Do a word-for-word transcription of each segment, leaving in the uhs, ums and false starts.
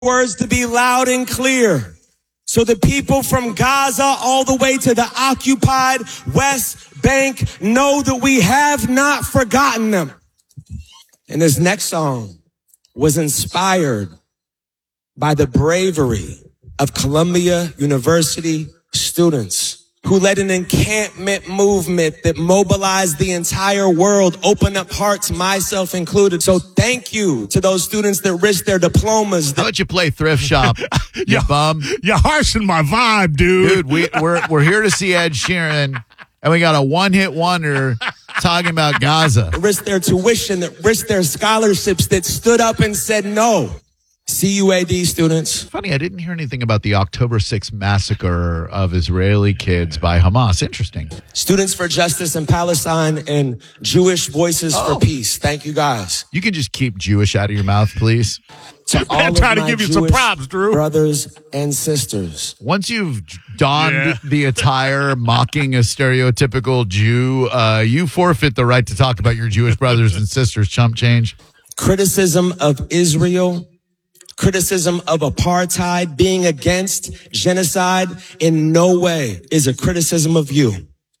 words to be loud and clear, so the people from Gaza all the way to the occupied West Bank know that we have not forgotten them. And this next song was inspired by the bravery of Columbia University students who led an encampment movement that mobilized the entire world, opened up hearts, myself included. So thank you to those students that risked their diplomas. How about you play Thrift Shop, you you're, bum? You're harshing my vibe, dude. Dude, we, we're, we're here to see Ed Sheeran, and we got a one-hit wonder talking about Gaza. Risked their tuition, that risked their scholarships, that stood up and said no. C U A D students. Funny, I didn't hear anything about the October sixth massacre of Israeli kids by Hamas. Interesting. Students for Justice in Palestine and Jewish Voices oh. for Peace. Thank you, guys. You can just keep Jewish out of your mouth, please. To all I'm of trying to my give you Jewish some props, Drew. brothers and sisters. Once you've donned Yeah. the attire mocking a stereotypical Jew, uh, you forfeit the right to talk about your Jewish brothers and sisters, chump change. Criticism of Israel, criticism of apartheid, being against genocide in no way is a criticism of you.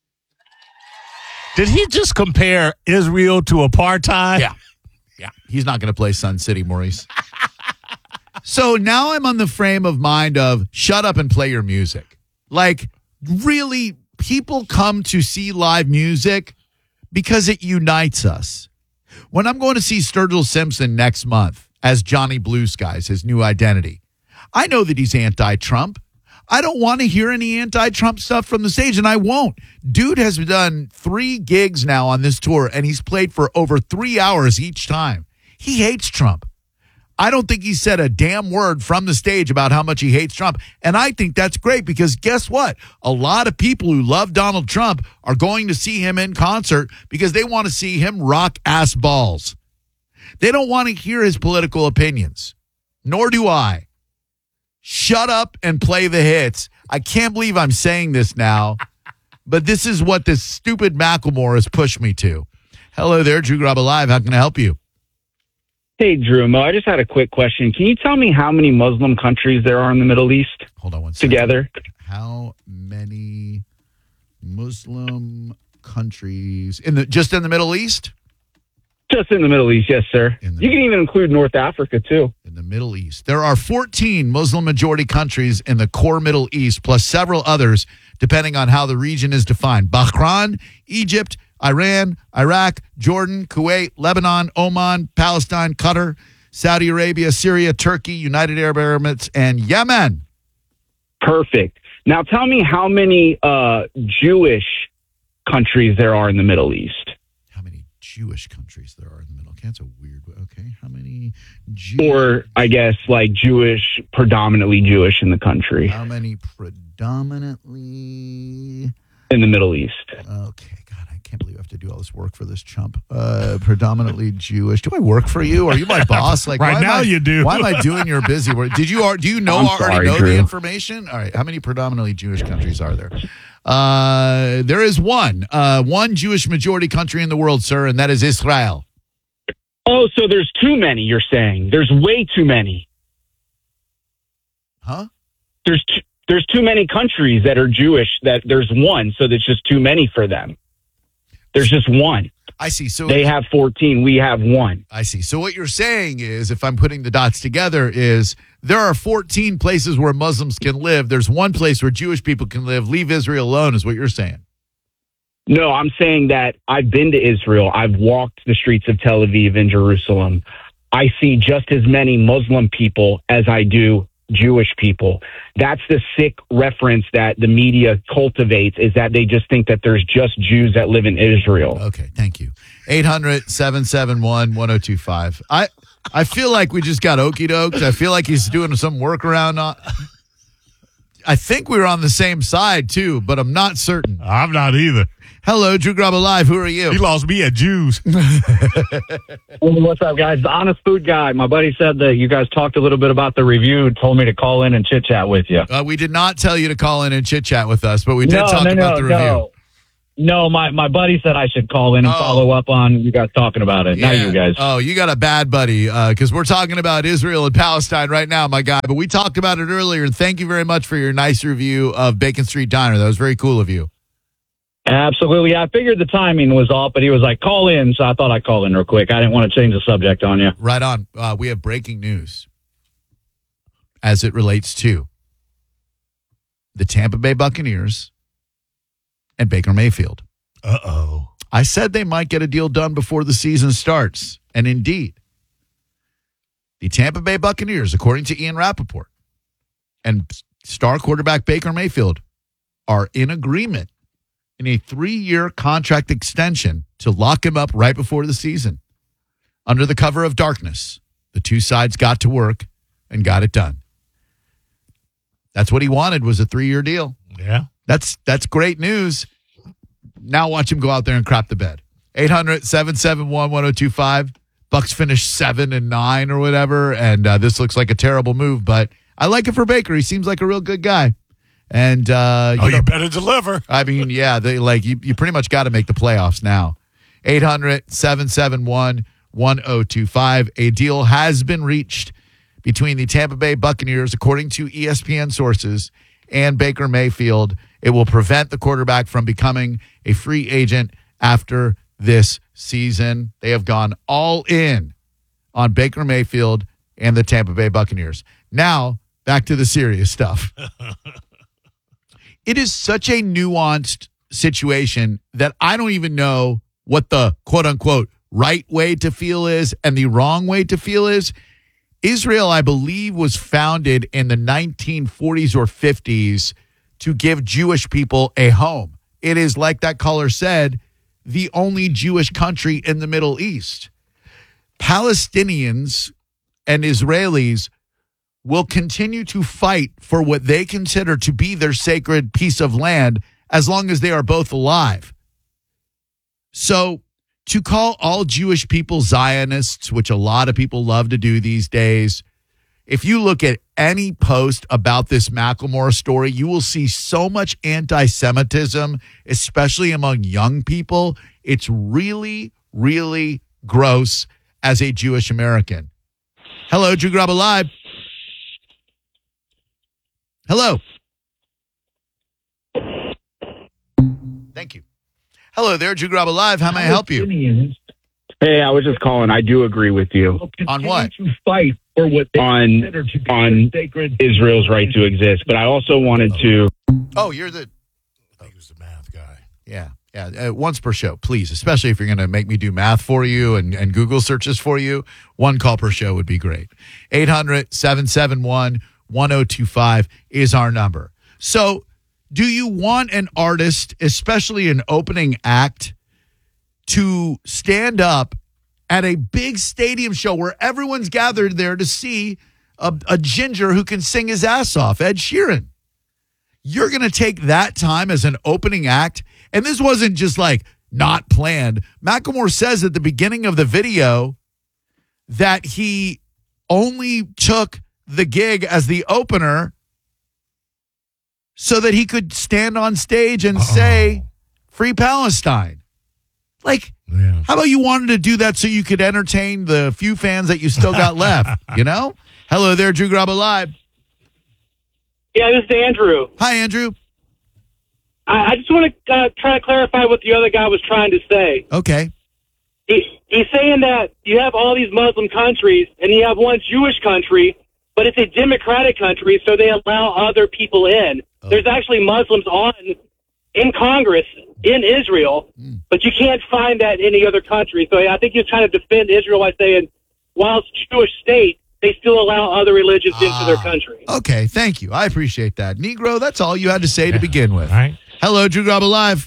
Did he just compare Israel to apartheid? Yeah. Yeah. He's not going to play Sun City, Maurice. So now I'm on the frame of mind of shut up and play your music. Like, really, people come to see live music because it unites us. When I'm going to see Sturgill Simpson next month as Johnny Blue Skies, his new identity, I know that he's anti-Trump. I don't want to hear any anti-Trump stuff from the stage, and I won't. Dude has done three gigs now on this tour, and he's played for over three hours each time. He hates Trump. I don't think he said a damn word from the stage about how much he hates Trump, and I think that's great because guess what? A lot of people who love Donald Trump are going to see him in concert because they want to see him rock ass balls. They don't want to hear his political opinions, nor do I. Shut up and play the hits. I can't believe I'm saying this now, but this is what this stupid Macklemore has pushed me to. Hello there, Drew Graba Live. How can I help you? Hey, Drew Mo, I just had a quick question. Can you tell me how many Muslim countries there are in the Middle East? Hold on one second. Together. How many Muslim countries in the just in the Middle East? Just in the Middle East, yes, sir. In the- You can even include North Africa, too. In the Middle East. There are fourteen Muslim-majority countries in the core Middle East, plus several others, depending on how the region is defined. Bahrain, Egypt, Iran, Iraq, Jordan, Kuwait, Lebanon, Oman, Palestine, Qatar, Saudi Arabia, Syria, Turkey, United Arab Emirates, and Yemen. Perfect. Now tell me how many uh, Jewish countries there are in the Middle East. How many Jewish countries there are in the middle? Okay, that's a weird way. Okay, how many Jew- Or, I guess, like Jewish, predominantly Jewish in the country, How many predominantly... in the Middle East. Okay, God, I can't believe I have to do all this work for this chump. Uh, predominantly Jewish. Do I work for you? Are you my boss? Like Right why am now I- you do. Why am I doing your busy work? Did you? al- Do you know I'm already sorry, know Drew. the information? All right. How many predominantly Jewish countries are there? Uh, there is one, uh, one Jewish majority country in the world, sir, and that is Israel. Oh, so there's too many, you're saying. There's way too many. Huh? There's t- there's too many countries that are Jewish that there's one, so there's just too many for them. There's just one. I see. So They have fourteen. We have one. I see. So what you're saying is, if I'm putting the dots together, is there are fourteen places where Muslims can live. There's one place where Jewish people can live. Leave Israel alone is what you're saying. No, I'm saying that I've been to Israel. I've walked the streets of Tel Aviv and Jerusalem. I see just as many Muslim people as I do Jewish people. That's the sick reference that the media cultivates, is that they just think that there's just Jews that live in Israel. Okay, thank you. eight hundred, seven seven one, one oh two five. I I feel like we just got okey dokes. I feel like he's doing some workaround on. I think we were on the same side too, but I'm not certain. I'm not either. Hello, Drew Graba Live. Who are you? He lost me at Jews. What's up, guys? The Honest Food Guy. My buddy said that you guys talked a little bit about the review, told me to call in and chit-chat with you. Uh, we did not tell you to call in and chit-chat with us, but we did no, talk no, about no, the review. no. No, my, my buddy said I should call in and Oh. follow up on you guys talking about it. Not Yeah. you guys. Oh, you got a bad buddy because we're talking about Israel and Palestine right now, my guy. But we talked about it earlier, and thank you very much for your nice review of Bacon Street Diner. That was very cool of you. Absolutely. I figured the timing was off, but he was like, call in. So I thought I'd call in real quick. I didn't want to change the subject on you. Right on. Uh, we have breaking news as it relates to the Tampa Bay Buccaneers and Baker Mayfield. Uh-oh. I said they might get a deal done before the season starts, and indeed, the Tampa Bay Buccaneers, according to Ian Rappaport, and star quarterback Baker Mayfield are in agreement in a three-year contract extension to lock him up right before the season. Under the cover of darkness, the two sides got to work and got it done. That's what he wanted, was a three-year deal. Yeah. That's that's great news. Now watch him go out there and crap the bed. eight hundred, seven seven one, one oh two five. Bucks finished seven and nine or whatever, and uh, this looks like a terrible move, but I like it for Baker. He seems like a real good guy. And uh, Oh, you know, you better deliver. I mean, yeah, they like you, you pretty much got to make the playoffs now. eight hundred, seven seven one, one oh two five. A deal has been reached between the Tampa Bay Buccaneers, according to E S P N sources, and Baker Mayfield. It will prevent the quarterback from becoming a free agent after this season. They have gone all in on Baker Mayfield and the Tampa Bay Buccaneers. Now, back to the serious stuff. It is such a nuanced situation that I don't even know what the quote-unquote right way to feel is and the wrong way to feel is. Israel, I believe, was founded in the nineteen forties or fifties to give Jewish people a home. It is, like that caller said, the only Jewish country in the Middle East. Palestinians and Israelis will continue to fight for what they consider to be their sacred piece of land as long as they are both alive. So to call all Jewish people Zionists, which a lot of people love to do these days, if you look at any post about this Macklemore story, you will see so much anti-Semitism, especially among young people. It's really, really gross as a Jewish American. Hello, Drew Grab Alive. Hello. Thank you. Hello there, Drew Grab Alive. How may I help you? Hey, I was just calling. I do agree with you On what? To fight for what they on consider to be on sacred. Israel's right to exist, but I also wanted to. Oh, you're the... I think he was the math guy. Yeah, yeah. Uh, once per show, please, especially if you're going to make me do math for you and, and Google searches for you. One call per show would be great. eight hundred, seven seven one, one oh two five is our number. So do you want an artist, especially an opening act, to stand up at a big stadium show where everyone's gathered there to see a, a ginger who can sing his ass off, Ed Sheeran? You're going to take that time as an opening act? And this wasn't just like not planned. Macklemore says at the beginning of the video that he only took the gig as the opener so that he could stand on stage and say, Free Palestine. Like, Yeah. how about you wanted to do that so you could entertain the few fans that you still got left, you know? Hello there, Drew Grab Alive. Yeah, this is Andrew. Hi, Andrew. I, I just want to uh, try to clarify what the other guy was trying to say. Okay. He, he's saying that you have all these Muslim countries and you have one Jewish country, but it's a democratic country, so they allow other people in. Oh. There's actually Muslims on in Congress in Israel, Mm. but you can't find that in any other country. So I think he's trying to defend Israel by saying, while it's a Jewish state, they still allow other religions into their Ah. country. Okay, thank you. I appreciate that. Negro, that's all you had to say to begin with. All right. Hello, Drew Grab Alive.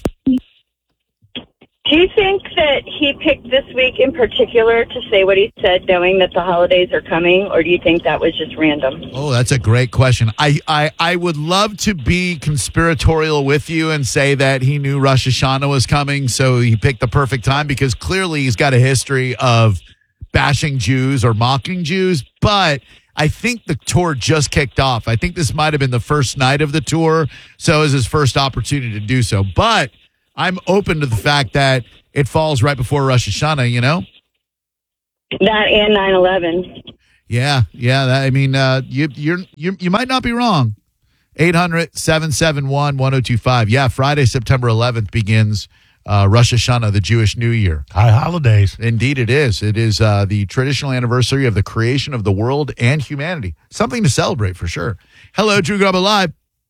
Do you think that he picked this week in particular to say what he said, knowing that the holidays are coming, or do you think that was just random? Oh, that's a great question. I, I, I would love to be conspiratorial with you and say that he knew Rosh Hashanah was coming, so he picked the perfect time, because clearly he's got a history of bashing Jews or mocking Jews, but I think the tour just kicked off. I think this might have been the first night of the tour, so it was his first opportunity to do so. But I'm open to the fact that it falls right before Rosh Hashanah, you know? That and nine eleven. Yeah, yeah. That, I mean, uh, you you're you you might not be wrong. eight hundred, seven seven one, one oh two five. Yeah, Friday, September eleventh begins uh, Rosh Hashanah, the Jewish New Year. High holidays. Indeed, it is. It is uh, the traditional anniversary of the creation of the world and humanity. Something to celebrate for sure. Hello, Drew Garabo Live.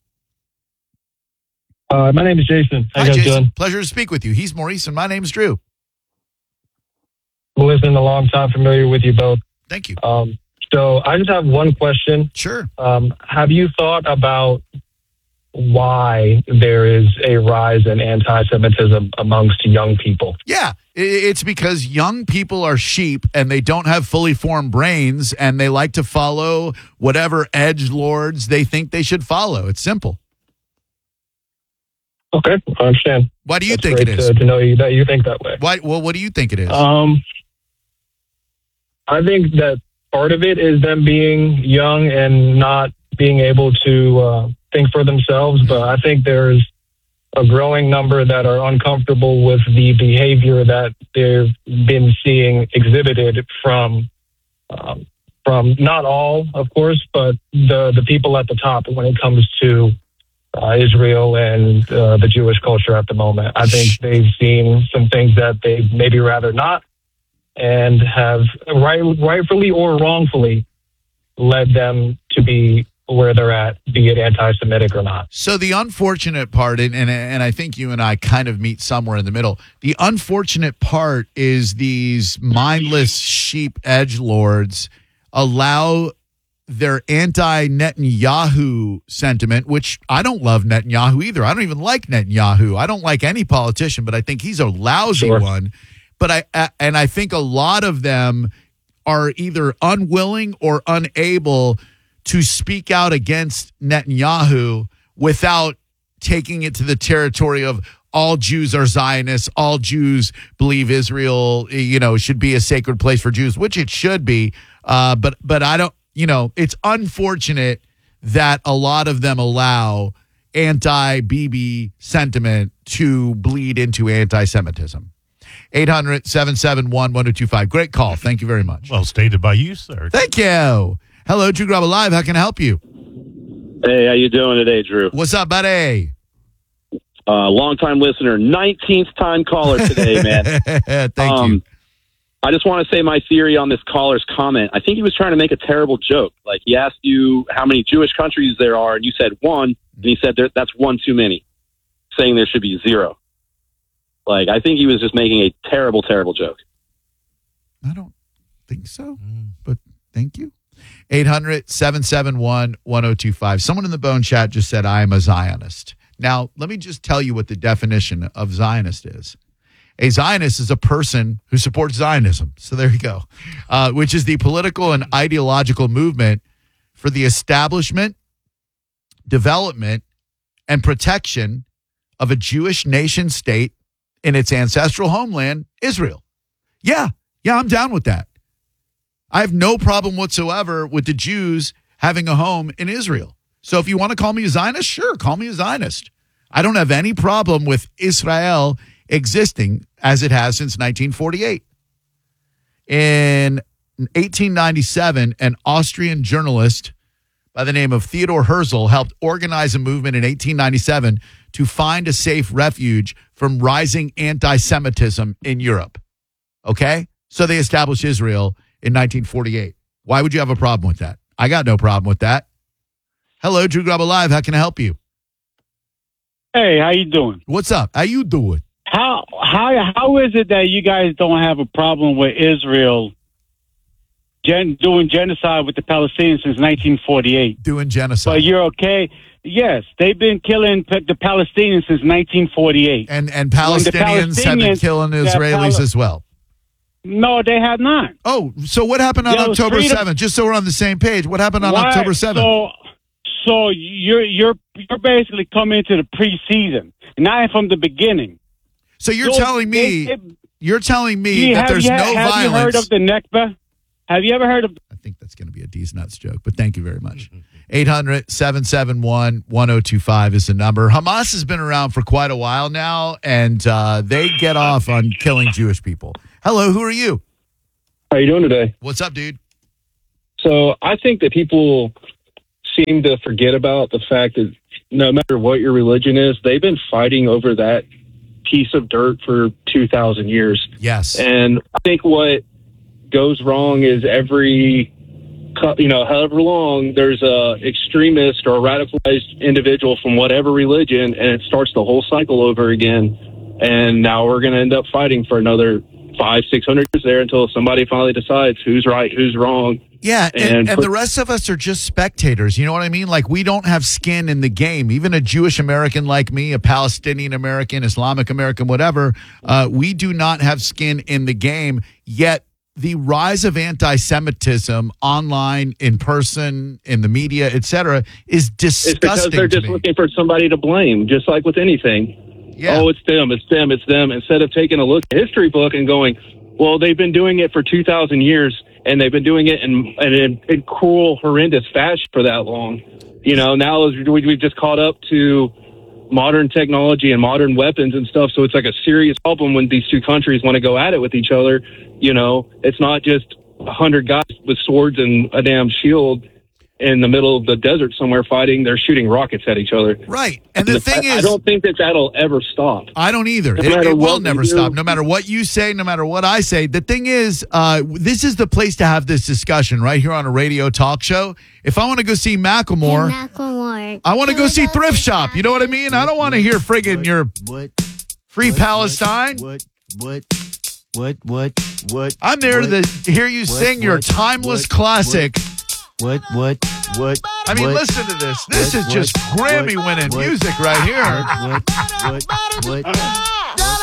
Uh, my name is Jason. How Hi, you guys Jason. doing? Pleasure to speak with you. He's Maurice, and my name's Drew. Listen, a long time familiar with you both. Thank you. Um, so I just have one question. Sure. Um, have you thought about why there is a rise in anti-Semitism amongst young people? Yeah, i- it's because young people are sheep and they don't have fully formed brains and they like to follow whatever edge lords they think they should follow. It's simple. Okay, I understand. Why do you That's think it great is? To, to know you, that you think that way. Why? Well, what do you think it is? Um, I think that part of it is them being young and not being able to uh, think for themselves. But I think there's a growing number that are uncomfortable with the behavior that they've been seeing exhibited from um, from not all, of course, but the the people at the top when it comes to uh, Israel and uh, the Jewish culture at the moment. I think they've seen some things that they maybe rather not, and have right, rightfully or wrongfully led them to be where they're at, be it anti-Semitic or not. So the unfortunate part, and, and and I think you and I kind of meet somewhere in the middle. The unfortunate part is these mindless sheep edgelords allow their anti-Netanyahu sentiment, which I don't love Netanyahu either. I don't even like Netanyahu. I don't like any politician, but I think he's a lousy Sure. one. But I uh, and I think a lot of them are either unwilling or unable to speak out against Netanyahu without taking it to the territory of all Jews are Zionists, all Jews believe Israel, you know, should be a sacred place for Jews, which it should be. Uh, but but I don't, you know, it's unfortunate that a lot of them allow anti-Bibi sentiment to bleed into anti-Semitism. eight hundred, seven seven one, one oh two five. Great call. Thank you very much. Well stated by you, sir. Thank you. Hello, Drew Garabo Live. How can I help you? Hey, how you doing today, Drew? What's up, buddy? Uh, long-time listener, nineteenth time caller today, man. Thank um, you. I just want to say my theory on this caller's comment. I think he was trying to make a terrible joke. Like, he asked you how many Jewish countries there are, and you said one, and he said there, that's one too many, saying there should be zero. Like, I think he was just making a terrible, terrible joke. I don't think so, but thank you. eight hundred, seven seven one, one oh two five. Someone in the Bone Chat just said, I am a Zionist. Now, let me just tell you what the definition of Zionist is. A Zionist is a person who supports Zionism. So there you go, uh, which is the political and ideological movement for the establishment, development, and protection of a Jewish nation state in its ancestral homeland, Israel. Yeah, yeah, I'm down with that. I have no problem whatsoever with the Jews having a home in Israel. So if you want to call me a Zionist, sure, call me a Zionist. I don't have any problem with Israel existing as it has since nineteen forty-eight. In eighteen ninety-seven, an Austrian journalist by the name of Theodor Herzl helped organize a movement in eighteen ninety-seven to find a safe refuge from rising anti-Semitism in Europe. Okay? So they established Israel in nineteen forty-eight. Why would you have a problem with that? I got no problem with that. Hello, Drew Garabo Live. How can I help you? Hey, how you doing? What's up? How you doing? How how how is it that you guys don't have a problem with Israel gen, doing genocide with the Palestinians since nineteen forty-eight? Doing genocide. But you're okay? Yes, they've been killing p- the Palestinians since nineteen forty-eight. And and Palestinians, have been Palestinians- killing that Israelis Pal- as well. No, they have not. Oh, so what happened on There was October freedom- seventh? Just so we're on the same page, what happened on Why- October seventh? So, so you're you're you're basically coming into the preseason, not from the beginning. So you're So telling me they- they- you're telling me You- that have there's you, no have violence. you heard of the Nakba? Have you ever heard of? I think that's going to be a D's nuts joke, but thank you very much. eight hundred, seven seven one, one oh two five is the number. Hamas has been around for quite a while now, and uh, they get off on killing Jewish people. Hello, who are you? How you doing today? What's up, dude? So I think that people seem to forget about the fact that no matter what your religion is, they've been fighting over that piece of dirt for two thousand years. Yes. And I think what goes wrong is every, you know, however long there's a extremist or a radicalized individual from whatever religion, and it starts the whole cycle over again. And now we're going to end up fighting for another five, six hundred years there until somebody finally decides who's right, who's wrong. Yeah, and, and, and put, the rest of us are just spectators. You know what I mean? Like, we don't have skin in the game. Even a Jewish American like me, a Palestinian American, Islamic American, whatever, uh, we do not have skin in the game. Yet the rise of anti-Semitism online, in person, in the media, et cetera, is disgusting. It's because they're to just me. looking for somebody to blame, just like with anything. Yeah. Oh, it's them, it's them, it's them. Instead of taking a look at the history book and going, well, they've been doing it for two thousand years, and they've been doing it in, in, in cruel, horrendous fashion for that long. You know, now we've just caught up to modern technology and modern weapons and stuff, so it's like a serious problem when these two countries want to go at it with each other. You know, it's not just a hundred guys with swords and a damn shield in the middle of the desert somewhere fighting. They're shooting rockets at each other. Right. And the thing I, is, I don't think that that'll ever stop. I don't either. No It, matter it will what never we do. stop. No matter what you say, no matter what I say. The thing is, uh, this is the place to have this discussion right here on a radio talk show. If I want to go see Macklemore, Macklemore. I want to go see Thrift Shop. You know what I mean? I don't want to hear friggin' your What? Free What, Palestine. What? What? What? What? What? I'm there what, to hear you what, sing your what, timeless what, classic. What? What? What? I mean, what, listen to this. This what, is just what, Grammy-winning what, music right here. What? What? What? What?